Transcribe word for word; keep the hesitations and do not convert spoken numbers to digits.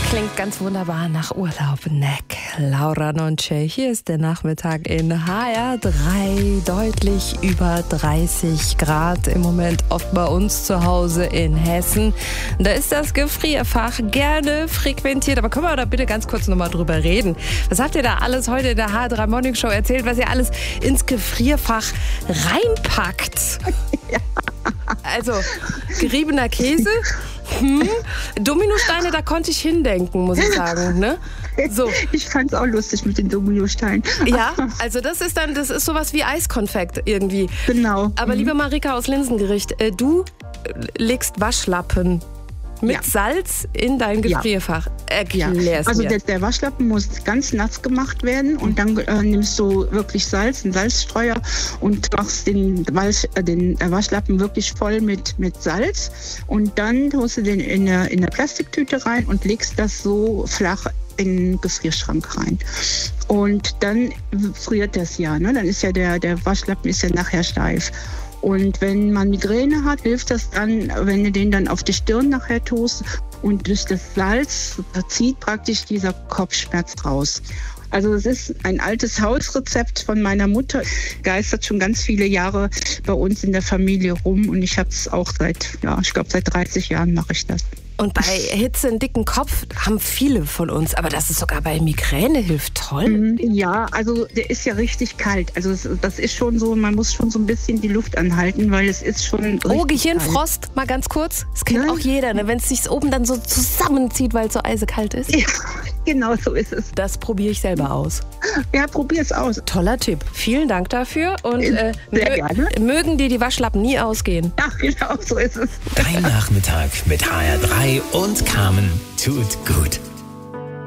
Klingt ganz wunderbar nach Urlaub. Neck. Laura Nonce. Hier ist der Nachmittag in H R drei. Deutlich über dreißig Grad im Moment oft bei uns zu Hause in Hessen. Da ist das Gefrierfach gerne frequentiert. Aber können wir da bitte ganz kurz nochmal drüber reden? Was habt ihr da alles heute in der H R drei Morning Show erzählt, was ihr alles ins Gefrierfach reinpackt? Ja. Also, geriebener Käse, hm, Dominosteine, da konnte ich hindenken, muss ich sagen, ne? So. Ich fand's auch lustig mit den Dominosteinen. Ja, also das ist dann, das ist sowas wie Eiskonfekt irgendwie. Genau. Aber mhm. liebe Marika aus Linsengericht, äh, du legst Waschlappen mit Ja. Salz in dein Gefrierfach. Ja. Erklär's Also mir. der, der Waschlappen muss ganz nass gemacht werden und dann äh, nimmst du wirklich Salz, einen Salzstreuer und machst den, Wasch, äh, den Waschlappen wirklich voll mit, mit Salz und dann tust du den in eine, in eine Plastiktüte rein und legst das so flach in den Gefrierschrank rein. Und dann friert das ja, ne? Dann ist ja der, der Waschlappen ist ja nachher steif. Und wenn man Migräne hat, hilft das dann, wenn du den dann auf die Stirn nachher tust und durch das Salz zieht praktisch dieser Kopfschmerz raus. Also es ist ein altes Hausrezept von meiner Mutter, geistert schon ganz viele Jahre bei uns in der Familie rum und ich habe es auch seit, ja, ich glaube seit dreißig Jahren mache ich das. Und bei Hitze, einen dicken Kopf haben viele von uns, aber das ist sogar bei Migräne hilft toll. Ja, also der ist ja richtig kalt. Also das ist schon so, man muss schon so ein bisschen die Luft anhalten, weil es ist schon Oh, richtig Gehirnfrost, kalt. mal ganz kurz. Das kennt Nein. auch jeder, ne? Wenn es sich oben dann so zusammenzieht, weil es so eisekalt ist. Ja, genau so ist es. Das probiere ich selber aus. Ja, probier es aus. Toller Tipp. Vielen Dank dafür und äh, Sehr mö- gerne. mögen dir die Waschlappen nie ausgehen. Ja, genau so ist es. Dein Nachmittag mit H R drei und Carmen. Tut gut.